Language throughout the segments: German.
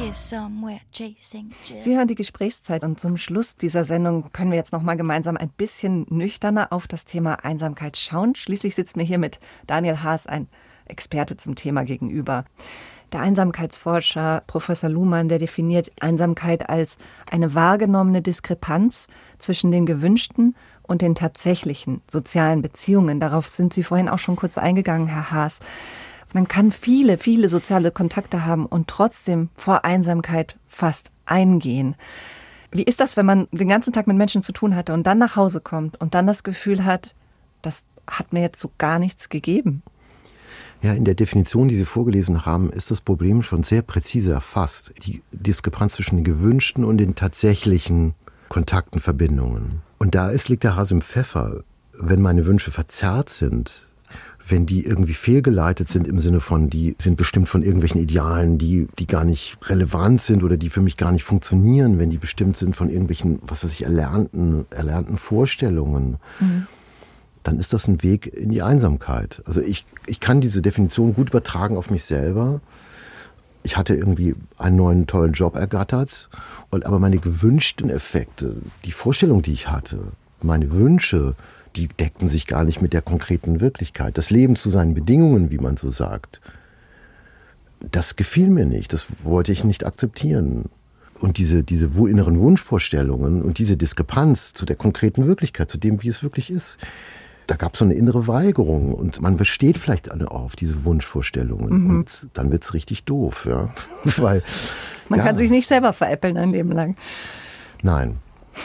Sie hören die Gesprächszeit und zum Schluss dieser Sendung können wir jetzt noch mal gemeinsam ein bisschen nüchterner auf das Thema Einsamkeit schauen. Schließlich sitzt mir hier mit Daniel Haas ein Experte zum Thema gegenüber. Der Einsamkeitsforscher Professor Luhmann, der definiert Einsamkeit als eine wahrgenommene Diskrepanz zwischen den gewünschten und den tatsächlichen sozialen Beziehungen. Darauf sind Sie vorhin auch schon kurz eingegangen, Herr Haas. Man kann viele, viele soziale Kontakte haben und trotzdem vor Einsamkeit fast eingehen. Wie ist das, wenn man den ganzen Tag mit Menschen zu tun hatte und dann nach Hause kommt und dann das Gefühl hat, das hat mir jetzt so gar nichts gegeben? Ja, in der Definition, die Sie vorgelesen haben, ist das Problem schon sehr präzise erfasst. Die Diskrepanz zwischen den gewünschten und den tatsächlichen Kontakten, Verbindungen. Und liegt der Hase im Pfeffer. Wenn meine Wünsche verzerrt sind, wenn die irgendwie fehlgeleitet sind im Sinne von, die sind bestimmt von irgendwelchen Idealen, die gar nicht relevant sind oder die für mich gar nicht funktionieren, wenn die bestimmt sind von irgendwelchen, erlernten Vorstellungen, dann ist das ein Weg in die Einsamkeit. Also ich kann diese Definition gut übertragen auf mich selber. Ich hatte irgendwie einen neuen, tollen Job ergattert, aber meine gewünschten Effekte, die Vorstellung, die ich hatte, meine Wünsche, die deckten sich gar nicht mit der konkreten Wirklichkeit. Das Leben zu seinen Bedingungen, wie man so sagt, das gefiel mir nicht, das wollte ich nicht akzeptieren. Und diese inneren Wunschvorstellungen und diese Diskrepanz zu der konkreten Wirklichkeit, zu dem, wie es wirklich ist, da gab es so eine innere Weigerung und man besteht vielleicht alle auf diese Wunschvorstellungen und dann wird's richtig doof, ja. Weil man kann sich nicht selber veräppeln ein Leben lang. Nein.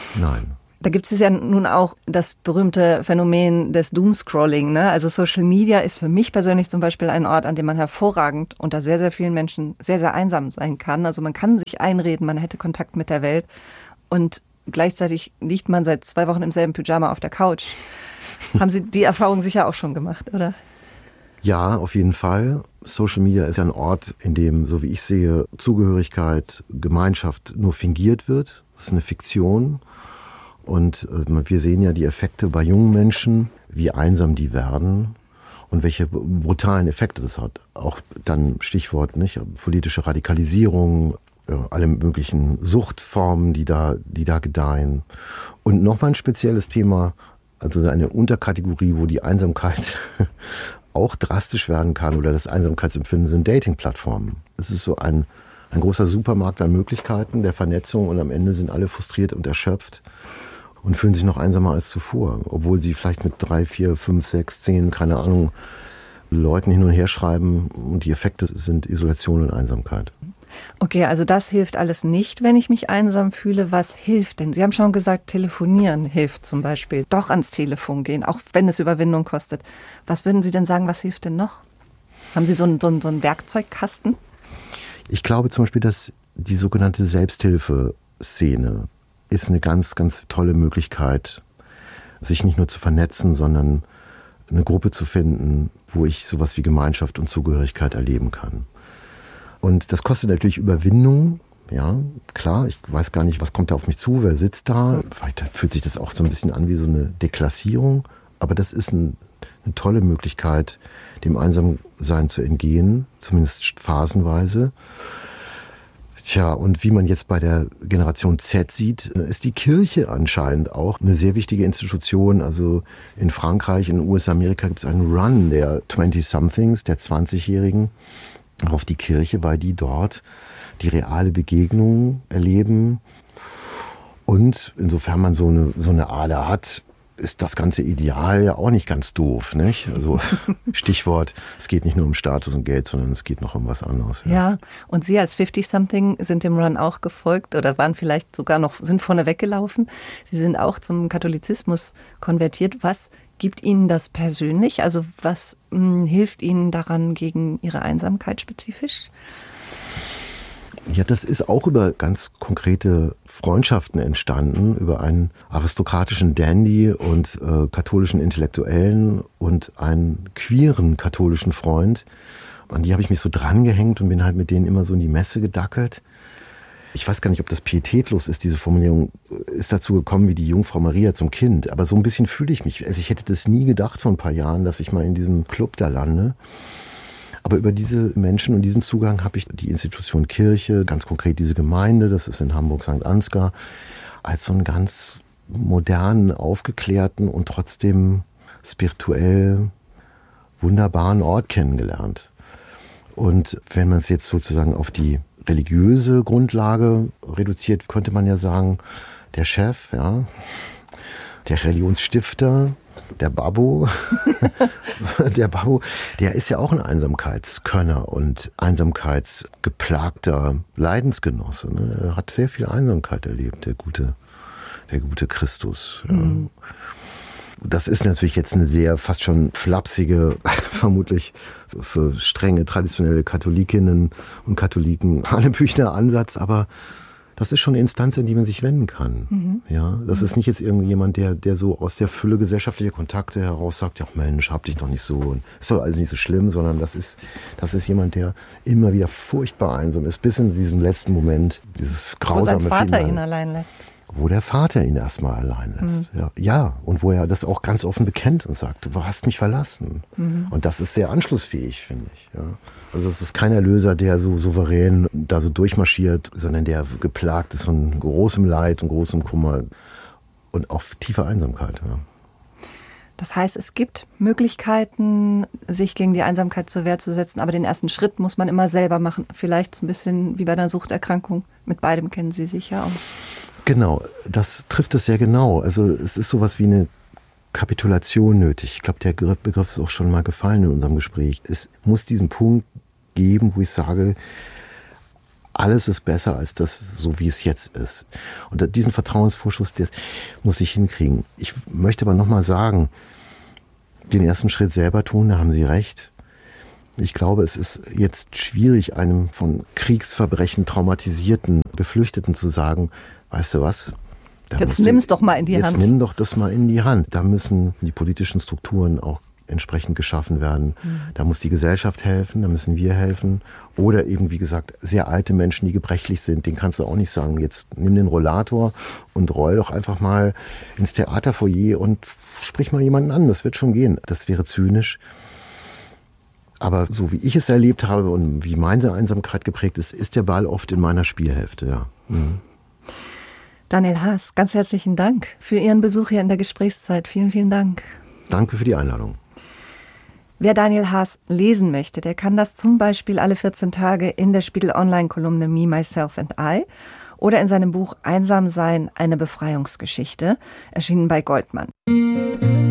Da gibt es ja nun auch das berühmte Phänomen des Doomscrolling, ne? Also Social Media ist für mich persönlich zum Beispiel ein Ort, an dem man hervorragend unter sehr, sehr vielen Menschen sehr, sehr einsam sein kann. Also man kann sich einreden, man hätte Kontakt mit der Welt und gleichzeitig liegt man seit 2 Wochen im selben Pyjama auf der Couch. Haben Sie die Erfahrung sicher auch schon gemacht, oder? Ja, auf jeden Fall. Social Media ist ja ein Ort, in dem, so wie ich sehe, Zugehörigkeit, Gemeinschaft nur fingiert wird. Das ist eine Fiktion. Und wir sehen ja die Effekte bei jungen Menschen, wie einsam die werden und welche brutalen Effekte das hat. Auch dann Stichwort, nicht, politische Radikalisierung, alle möglichen Suchtformen, die da gedeihen. Und nochmal ein spezielles Thema, also eine Unterkategorie, wo die Einsamkeit auch drastisch werden kann oder das Einsamkeitsempfinden sind Dating-Plattformen. Es ist so ein großer Supermarkt an Möglichkeiten der Vernetzung und am Ende sind alle frustriert und erschöpft und fühlen sich noch einsamer als zuvor, obwohl sie vielleicht mit 3, 4, 5, 6, 10, keine Ahnung, Leuten hin und her schreiben und die Effekte sind Isolation und Einsamkeit. Okay, also das hilft alles nicht, wenn ich mich einsam fühle. Was hilft denn? Sie haben schon gesagt, telefonieren hilft zum Beispiel. Doch ans Telefon gehen, auch wenn es Überwindung kostet. Was würden Sie denn sagen, was hilft denn noch? Haben Sie so einen Werkzeugkasten? Ich glaube zum Beispiel, dass die sogenannte Selbsthilfeszene ist eine ganz, ganz tolle Möglichkeit, sich nicht nur zu vernetzen, sondern eine Gruppe zu finden, wo ich sowas wie Gemeinschaft und Zugehörigkeit erleben kann. Und das kostet natürlich Überwindung, ja, klar, ich weiß gar nicht, was kommt da auf mich zu, wer sitzt da, vielleicht fühlt sich das auch so ein bisschen an wie so eine Deklassierung, aber das ist eine tolle Möglichkeit, dem Einsamsein zu entgehen, zumindest phasenweise. Tja, und wie man jetzt bei der Generation Z sieht, ist die Kirche anscheinend auch eine sehr wichtige Institution. Also in Frankreich, in den USA, Amerika gibt es einen Run der 20-somethings, der 20-Jährigen, auf die Kirche, weil die dort die reale Begegnung erleben. Und insofern man so eine Ader hat, ist das ganze Ideal ja auch nicht ganz doof, nicht? Also Stichwort, es geht nicht nur um Status und Geld, sondern es geht noch um was anderes. Ja, und Sie als 50-something sind dem Run auch gefolgt oder waren vielleicht sogar sind vorne weggelaufen. Sie sind auch zum Katholizismus konvertiert. Was gibt Ihnen das persönlich? Also was hilft Ihnen daran gegen Ihre Einsamkeit spezifisch? Ja, das ist auch über ganz konkrete Freundschaften entstanden, über einen aristokratischen Dandy und katholischen Intellektuellen und einen queeren katholischen Freund. An die habe ich mich so drangehängt und bin halt mit denen immer so in die Messe gedackelt. Ich weiß gar nicht, ob das pietätlos ist, diese Formulierung ist dazu gekommen wie die Jungfrau Maria zum Kind. Aber so ein bisschen fühle ich mich. Also ich hätte das nie gedacht vor ein paar Jahren, dass ich mal in diesem Club da lande. Aber über diese Menschen und diesen Zugang habe ich die Institution Kirche, ganz konkret diese Gemeinde, das ist in Hamburg St. Ansgar, als so einen ganz modernen, aufgeklärten und trotzdem spirituell wunderbaren Ort kennengelernt. Und wenn man es jetzt sozusagen auf die religiöse Grundlage reduziert, könnte man ja sagen, der Chef, ja, der Religionsstifter, der Babbo, der ist ja auch ein Einsamkeitskönner und einsamkeitsgeplagter Leidensgenosse. Ne? Er hat sehr viel Einsamkeit erlebt, der gute Christus. Ja. Mhm. Das ist natürlich jetzt eine sehr fast schon flapsige, vermutlich für strenge traditionelle Katholikinnen und Katholiken Hanebüchner Ansatz, aber das ist schon eine Instanz, an die man sich wenden kann. Mhm. Ja, das ist nicht jetzt irgendjemand, der so aus der Fülle gesellschaftlicher Kontakte heraus sagt, ja Mensch, hab dich doch nicht so, und ist doch alles nicht so schlimm, sondern das ist jemand, der immer wieder furchtbar einsam ist, bis in diesem letzten Moment, dieses grausame Wo sein Vater ihn allein lässt. Wo der Vater ihn erstmal allein lässt. Mhm. Ja, und wo er das auch ganz offen bekennt und sagt, du hast mich verlassen. Mhm. Und das ist sehr anschlussfähig, finde ich. Ja. Also es ist kein Erlöser, der so souverän da so durchmarschiert, sondern der geplagt ist von großem Leid und großem Kummer und auch tiefer Einsamkeit. Ja. Das heißt, es gibt Möglichkeiten, sich gegen die Einsamkeit zur Wehr zu setzen, aber den ersten Schritt muss man immer selber machen. Vielleicht ein bisschen wie bei einer Suchterkrankung. Mit beidem kennen Sie sich ja aus. Genau, das trifft es sehr genau. Also es ist sowas wie eine Kapitulation nötig. Ich glaube, der Begriff ist auch schon mal gefallen in unserem Gespräch. Es muss diesen Punkt geben, wo ich sage, alles ist besser als das, so wie es jetzt ist. Und diesen Vertrauensvorschuss, das muss ich hinkriegen. Ich möchte aber nochmal sagen, den ersten Schritt selber tun, da haben Sie recht. Ich glaube, es ist jetzt schwierig, einem von Kriegsverbrechen traumatisierten Geflüchteten zu sagen, weißt du was? Jetzt nimm's doch mal in die Hand. Jetzt nimm doch das mal in die Hand. Da müssen die politischen Strukturen auch entsprechend geschaffen werden. Mhm. Da muss die Gesellschaft helfen, da müssen wir helfen. Oder eben, wie gesagt, sehr alte Menschen, die gebrechlich sind, denen kannst du auch nicht sagen, jetzt nimm den Rollator und roll doch einfach mal ins Theaterfoyer und sprich mal jemanden an. Das wird schon gehen. Das wäre zynisch. Aber so wie ich es erlebt habe und wie meine Einsamkeit geprägt ist, ist der Ball oft in meiner Spielhälfte, ja. Mhm. Daniel Haas, ganz herzlichen Dank für Ihren Besuch hier in der Gesprächszeit. Vielen, vielen Dank. Danke für die Einladung. Wer Daniel Haas lesen möchte, der kann das zum Beispiel alle 14 Tage in der Spiegel-Online-Kolumne Me, Myself and I oder in seinem Buch Einsam sein, eine Befreiungsgeschichte, erschienen bei Goldmann.